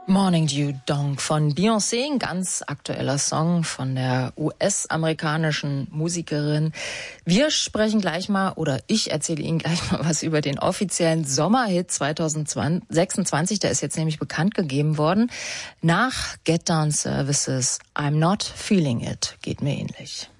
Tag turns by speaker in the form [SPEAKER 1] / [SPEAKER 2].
[SPEAKER 1] Morning Dew Dong von Beyoncé, ein ganz aktueller Song von der US-amerikanischen Musikerin. Wir sprechen gleich mal, oder ich erzähle Ihnen gleich mal was über den offiziellen Sommerhit 2026. Der ist jetzt nämlich bekannt gegeben worden. Nach Get Down Services, I'm Not Feeling It, geht mir ähnlich.